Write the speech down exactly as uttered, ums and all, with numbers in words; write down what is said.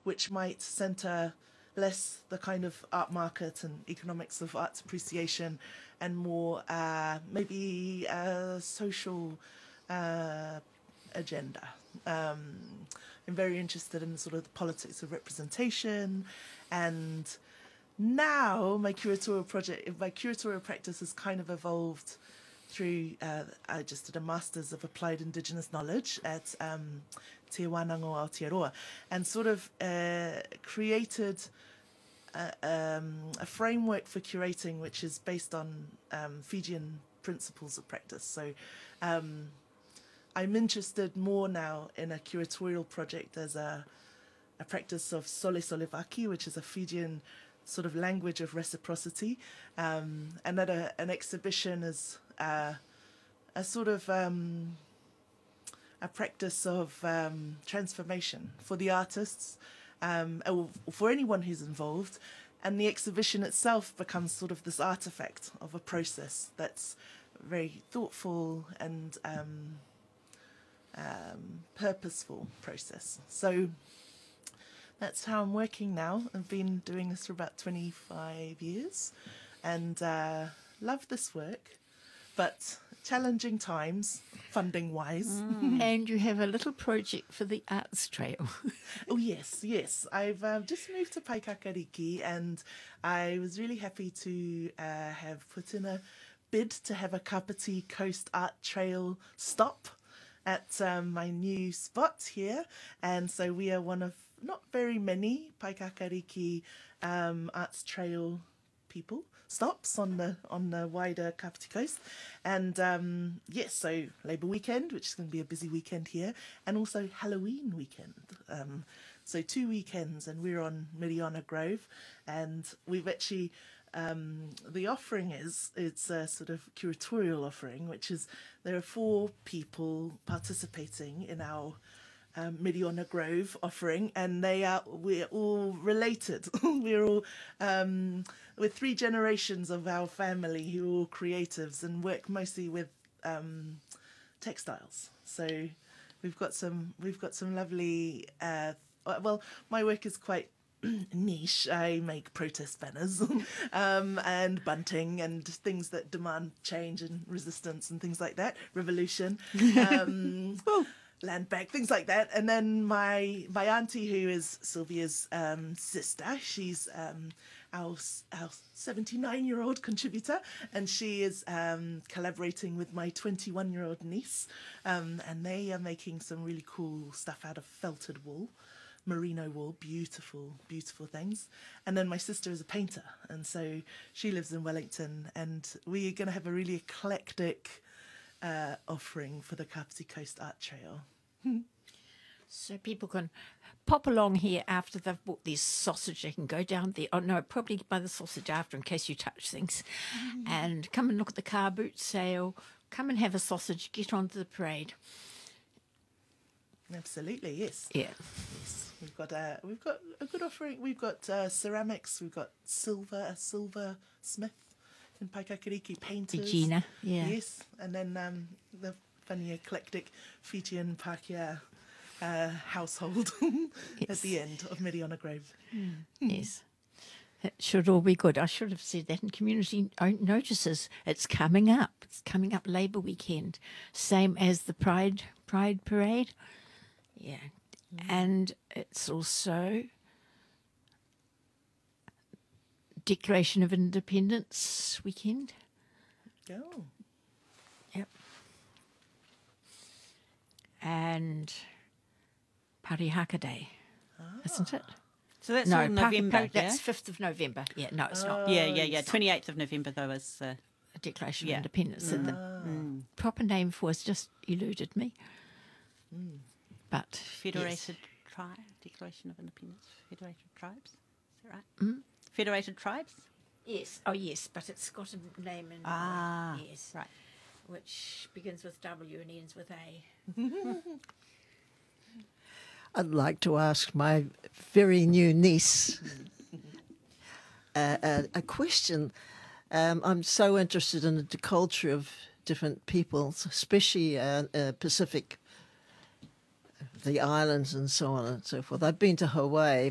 which might centre less the kind of art market and economics of arts appreciation, and more uh, maybe a social uh, agenda. Um, I'm very interested in sort of the politics of representation, and now my curatorial project, my curatorial practice has kind of evolved through, uh, I just did a Masters of Applied Indigenous Knowledge at um, Te Wānanga o Aotearoa, and sort of uh, created a, um, a framework for curating which is based on um, Fijian principles of practice. So um, I'm interested more now in a curatorial project as a, a practice of Sole Solevaki, which is a Fijian sort of language of reciprocity, um, and that a, an exhibition is uh, a sort of um, a practice of um, transformation for the artists, um, or for anyone who's involved, and the exhibition itself becomes sort of this artifact of a process that's very thoughtful and um, um, purposeful process. So that's how I'm working now. I've been doing this for about twenty-five years and uh, love this work, but challenging times, funding-wise. Mm. And you have a little project for the Arts Trail. Oh, yes, yes. I've uh, just moved to Paikakariki, and I was really happy to uh, have put in a bid to have a Kapiti Coast Art Trail stop at um, my new spot here. And so we are one of not very many Paikakariki um, Arts Trail people stops on the on the wider Kapiti Coast. And um, yes, so Labour Weekend, which is going to be a busy weekend here, and also Halloween weekend. Um, so two weekends, and we're on Miriona Grove, and we've actually um, the offering is it's a sort of curatorial offering, which is there are four people participating in our Um, Miriona Grove offering, and they are we're all related. we're all um, we're three generations of our family who are all creatives and work mostly with um, textiles. So we've got some we've got some lovely. Uh, well, my work is quite niche. I make protest banners um, and bunting and things that demand change and resistance and things like that. Revolution. Um, land back, things like that. And then my my auntie, who is Sylvia's um, sister, she's um, our our seventy-nine-year-old contributor, and she is um, collaborating with my twenty-one-year-old niece, um, and they are making some really cool stuff out of felted wool, merino wool, beautiful, beautiful things. And then my sister is a painter, and so she lives in Wellington, and we're going to have a really eclectic Uh, offering for the Kapiti Coast Art Trail. So people can pop along here after they've bought this sausage. They can go down there. Oh, no, probably buy the sausage after in case you touch things. Mm. And come and look at the car boot sale. Come and have a sausage. Get onto the parade. Absolutely, yes. Yeah. Yes. We've got a we've got a good offering. We've got uh, ceramics. We've got silver, a silver smith in Paikakariki, painters. Gina, yeah. Yes, and then um, the funny eclectic Fijian Pākehā uh, household yes. at the end of Miriona Grove. Mm. Yes. It should all be good. I should have said that in community notices. It's coming up. It's coming up Labour Weekend. Same as the Pride Pride Parade. Yeah. Mm. And it's also Declaration of Independence weekend. Oh. Yep. And Parihaka Day, ah. isn't it? So that's no, all November, Paki, yeah? That's fifth of November. Yeah, no, it's oh, not. Yeah, yeah, yeah. twenty-eighth of November, though, is... Uh, a Declaration yeah. of Independence. Ah. And the mm. proper name for it has just eluded me. Mm. But Federated yes. Tribe, Declaration of Independence, Federated Tribes, is that right? Mm? Federated Tribes? Yes, oh yes, but it's got a name in Ah, yes, right. which begins with W and ends with A. I'd like to ask my very new niece uh, a, a question. Um, I'm so interested in the culture of different peoples, especially uh, uh, Pacific, the islands and so on and so forth. I've been to Hawaii,